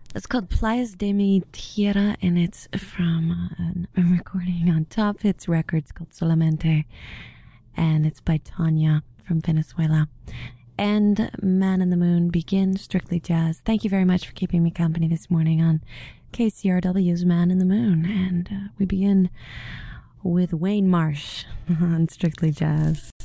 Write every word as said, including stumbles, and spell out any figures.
It's called Playas de mi Tierra, and it's from uh, a recording on Top Hits Records called Solamente, and it's by Tanya from Venezuela. And Man in the Moon begin Strictly Jazz. Thank you very much for keeping me company this morning on K C R W's Man in the Moon. And uh, we begin with Wayne Marsh on Strictly Jazz.